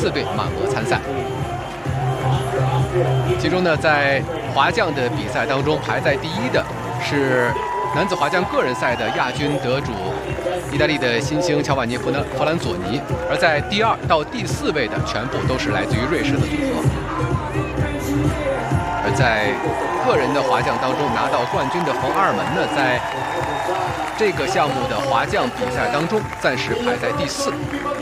4队满额参赛。其中呢，在滑降的比赛当中，排在第1的是男子滑降个人赛的亚军得主意大利的新星乔瓦尼·弗兰佐尼，而在第2到第4位的全部都是来自于瑞士的组合。而在个人的滑降当中拿到冠军的冯阿尔门呢，在这个项目的滑降比赛当中暂时排在第4。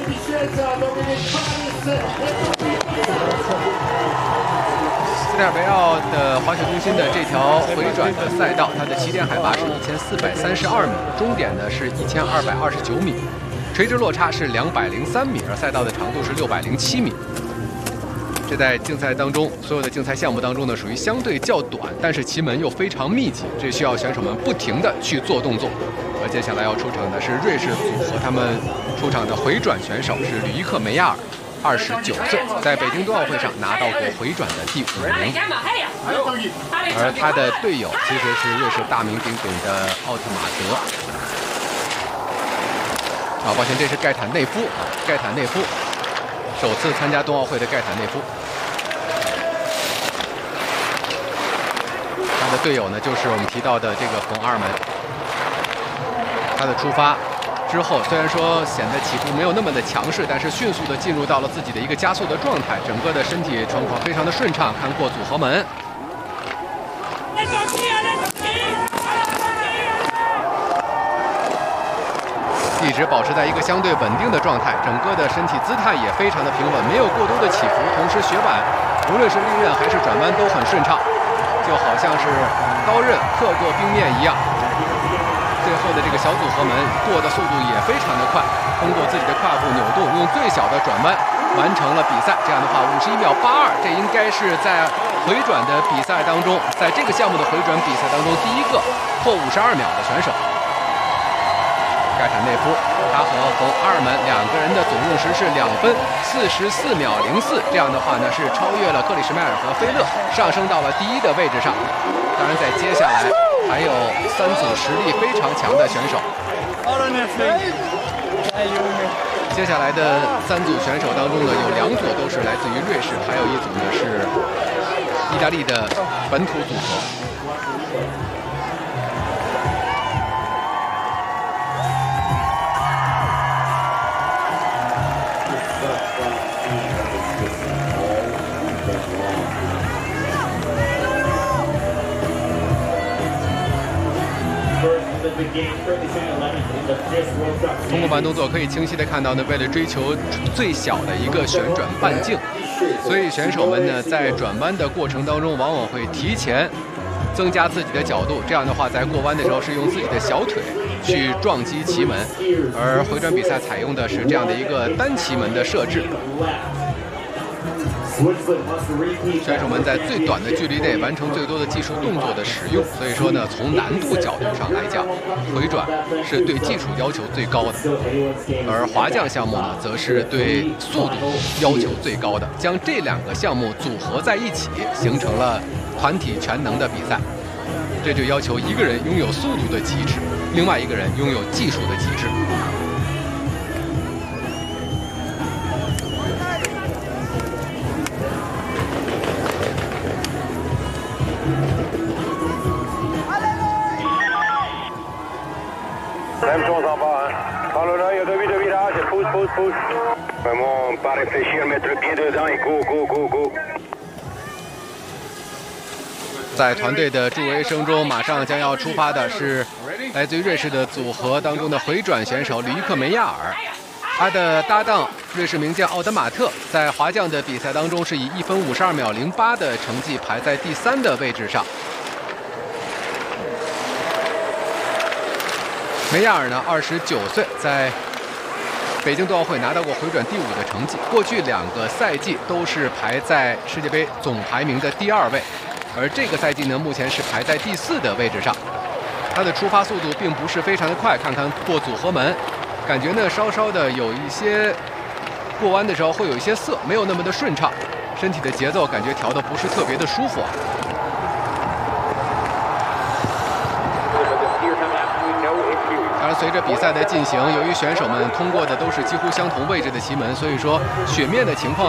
斯里尔维奥的滑雪中心的这条回转的赛道，它的起点海拔是1432米，终点呢是1229米，垂直落差是203米，而赛道的长度是607米。这在竞赛当中，所有的竞赛项目当中呢，属于相对较短，但是旗门又非常密集，这需要选手们不停地去做动作。而接下来要出场的是瑞士组合，他们出场的回转选手是吕伊克梅亚尔，29岁，在北京冬奥会上拿到过回转的第5名。而他的队友其实是瑞士大名鼎鼎的奥特马德。抱歉，这是盖坦内夫盖坦内夫。首次参加冬奥会的盖坦内夫，他的队友呢就是我们提到的这个冯阿尔门。他的出发之后，虽然说显得起步没有那么的强势，但是迅速的进入到了自己的一个加速的状态，整个的身体状况非常的顺畅，看过组合门。一直保持在一个相对稳定的状态，整个的身体姿态也非常的平稳，没有过多的起伏。同时，雪板无论是利刃还是转弯都很顺畅，就好像是刀刃刻过冰面一样。最后的这个小组合门过的速度也非常的快，通过自己的胯部扭动，用最小的转弯完成了比赛。这样的话，51秒82，这应该是在回转的比赛当中，在这个项目的回转比赛当中第一个破52秒的选手。盖坦内夫，他和冯阿尔门两个人的总用时是2分44秒04，这样的话呢是超越了克里什迈尔和菲勒，上升到了第1的位置上。当然，在接下来还有3组实力非常强的选手。接下来的3组选手当中呢，有2组都是来自于瑞士，还有1组呢是意大利的本土组合。通过慢动作可以清晰地看到呢，为了追求最小的一个旋转半径，所以选手们呢在转弯的过程当中，往往会提前增加自己的角度，这样的话在过弯的时候是用自己的小腿去撞击旗门，而回转比赛采用的是这样的一个单旗门的设置。选手们在最短的距离内完成最多的技术动作的使用，所以说呢，从难度角度上来讲，回转是对技术要求最高的，而滑降项目呢，则是对速度要求最高的。将这2个项目组合在一起，形成了团体全能的比赛。这就要求一个人拥有速度的极致，另外一个人拥有技术的极致。 Même chose en bas, hein. Prends-le là, il y a 2 virages, pousse. Vraiment, pas réfléchir, mettre le pied dedans et go. 在团队的助威声中，马上将要出发的是来自于瑞士的组合当中的回转选手吕伊克梅亚尔，他的搭档瑞士名将奥德马特在滑降的比赛当中是以1分52秒08的成绩排在第3的位置上。梅亚尔呢，29岁，在北京冬奥会拿到过回转第5的成绩。过去2个赛季都是排在世界杯总排名的第2位，而这个赛季呢，目前是排在第4的位置上。他的出发速度并不是非常的快，看看过组合门，感觉呢稍稍的有一些过弯的时候会有一些涩，没有那么的顺畅，身体的节奏感觉调得不是特别的舒服啊。当然，随着比赛的进行，由于选手们通过的都是几乎相同位置的旗门，所以说雪面的情况